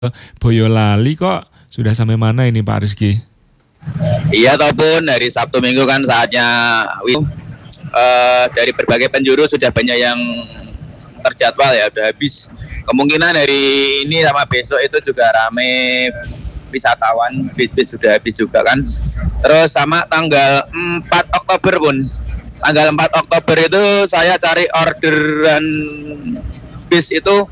Boyolali kok sudah sampai mana ini Pak Rizky? Iya ataupun hari Sabtu Minggu kan saatnya dari berbagai penjuru sudah banyak yang terjadwal ya, udah habis. Kemungkinan hari ini sama besok itu juga rame wisatawan, bis-bis sudah habis juga kan. Terus sama tanggal 4 Oktober pun. Tanggal 4 Oktober itu saya cari orderan bis itu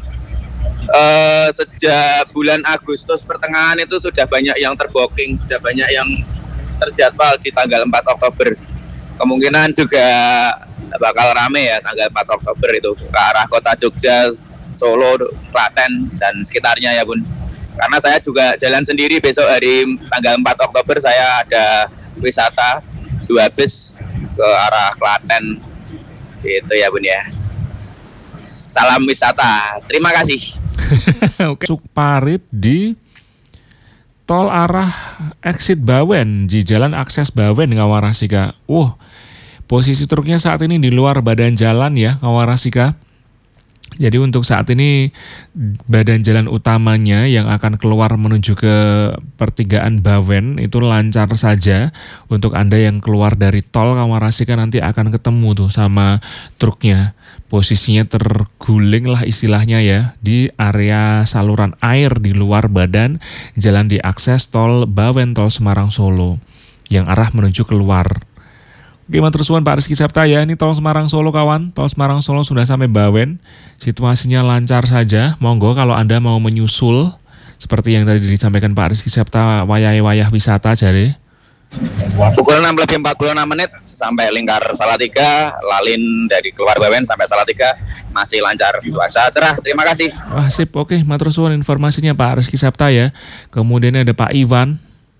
sejak bulan Agustus pertengahan itu sudah banyak yang terbooking, sudah banyak yang terjadwal di tanggal 4 Oktober. Kemungkinan juga bakal rame ya tanggal 4 Oktober itu ke arah kota Jogja, Solo, Klaten dan sekitarnya ya Bun. Karena saya juga jalan sendiri besok hari tanggal 4 Oktober saya ada wisata 2 bis ke arah Klaten gitu ya Bun ya. Salam wisata, terima kasih. Oke, Parit di tol arah exit Bawen di jalan akses Bawen Ngawarasika. Posisi truknya saat ini di luar badan jalan ya Ngawarasika. Jadi untuk saat ini badan jalan utamanya yang akan keluar menuju ke pertigaan Bawen itu lancar saja. Untuk Anda yang keluar dari tol Ngawarasika nanti akan ketemu tuh sama truknya. Posisinya terguling lah istilahnya ya di area saluran air di luar badan jalan diakses tol Bawen tol Semarang Solo yang arah menuju keluar. Oke, matur suwun Pak Rizky Septa ya. Ini tol Semarang Solo kawan. Tol Semarang Solo sudah sampai Bawen. Situasinya lancar saja. Monggo kalau Anda mau menyusul seperti yang tadi disampaikan Pak Rizky Septa wayah-wayah wisata jadi. Pukul 6:46 sampai lingkar Salatiga, Lalin dari keluar Bawen sampai Salatiga masih lancar, cuaca cerah. Terima kasih. Wah, sip. Oke, matur suwun informasinya Pak Rizky Septa ya. Kemudian ada Pak Iwan.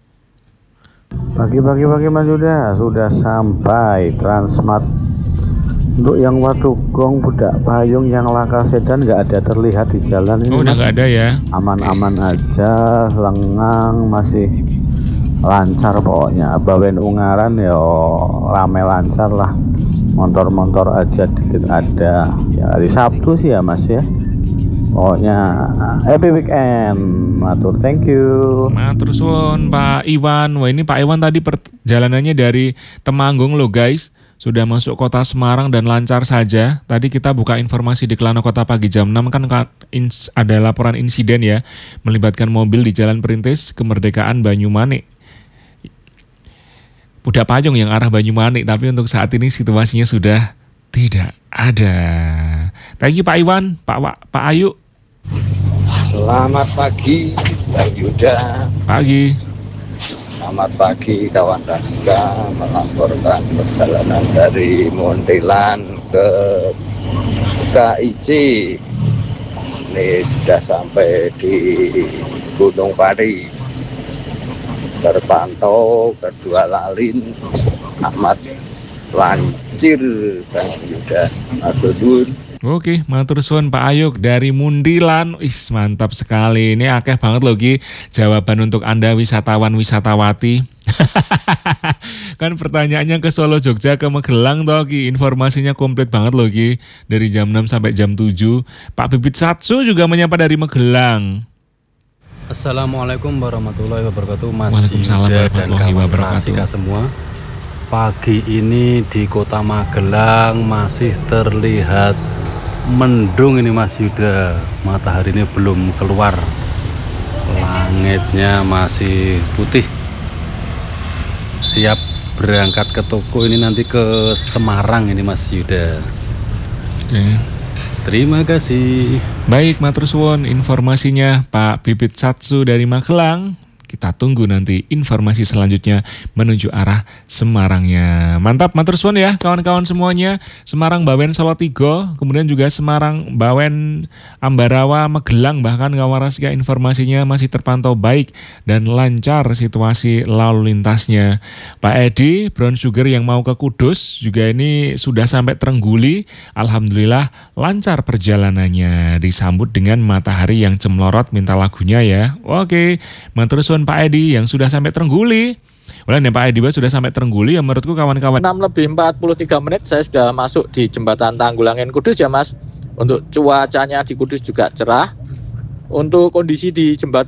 Pagi Mas Yuda, sudah sampai Transmart. Untuk yang Watugong, Budak Payung, yang Laka Sedan nggak ada terlihat di jalan ini. Udah nggak ada ya? Aman-aman aja, lengang, masih lancar pokoknya. Bawen Ungaran ya rame lancar lah. Motor-motor aja dikit ada. Ya hari Sabtu sih ya Mas ya. Pokoknya happy weekend. Matur, thank you. Matur suwun Pak Iwan. Wah, ini Pak Iwan tadi perjalanannya dari Temanggung loh guys. Sudah masuk kota Semarang dan lancar saja. Tadi kita buka informasi di Kelana Kota pagi jam 6 kan ada laporan insiden ya. Melibatkan mobil di Jalan Perintis Kemerdekaan Banyumanik. Budak Payung yang arah Banyumanik. Tapi untuk saat ini situasinya sudah tidak ada. Thank you Pak Iwan, Pak Ayu. Selamat pagi Bang Yuda. Pagi. Selamat pagi kawan Raska, melaporkan perjalanan dari Muntilan ke KIC. Ini sudah sampai di Gunung Pari. Terpantau kedua Lalin amat lancir Bang Yuda. Atur. Oke, matur suwun Pak Ayuk dari Mundilan. Mantap sekali. Ini akeh banget loh Ki jawaban untuk Anda wisatawan-wisatawati. Kan pertanyaannya ke Solo, Jogja, ke Magelang toh Ki. Informasinya komplit banget loh Ki. Dari jam 6 sampai jam 7. Pak Bibit Satsu juga menyapa dari Magelang. Assalamualaikum warahmatullahi wabarakatuh Mas Waalaikumsalam Yuda dan warahmatullahi kawan wabarakatuh. Rasika semua. Pagi ini di kota Magelang masih terlihat mendung ini Mas Yuda. Matahari ini belum keluar. Langitnya masih putih. Siap berangkat ke toko ini nanti ke Semarang ini Mas Yuda. Oke. Terima kasih. Baik, matur suwun informasinya Pak Bibit Satsu dari Magelang. Kita tunggu nanti informasi selanjutnya menuju arah Semarangnya. Mantap, matur suwun ya kawan-kawan semuanya. Semarang, Bawen, Salatiga, kemudian juga Semarang, Bawen, Ambarawa, Magelang, bahkan Ngawarasika informasinya masih terpantau baik dan lancar situasi lalu lintasnya. Pak Edi, Brown Sugar yang mau ke Kudus juga ini sudah sampai Trengguli. Alhamdulillah lancar perjalanannya. Disambut dengan matahari yang cemlorot, minta lagunya ya. Oke, matur suwun Pak Edi yang sudah sampai Trengguli. Oleh Pak Edi sudah sampai Trengguli ya menurutku kawan-kawan. 6:43 saya sudah masuk di jembatan Tanggulangin Kudus ya Mas. Untuk cuacanya di Kudus juga cerah. Untuk kondisi di jembatan